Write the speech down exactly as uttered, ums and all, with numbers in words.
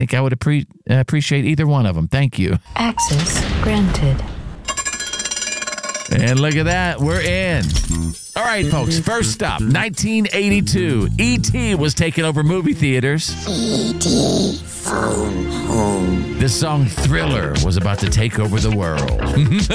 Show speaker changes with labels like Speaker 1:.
Speaker 1: think I would appre- appreciate either one of them. Thank you.
Speaker 2: Access granted.
Speaker 1: And look at that. We're in. All right, folks. First up, nineteen eighty-two. E T was taking over movie theaters.
Speaker 3: E T phone home.
Speaker 1: The song Thriller was about to take over the world.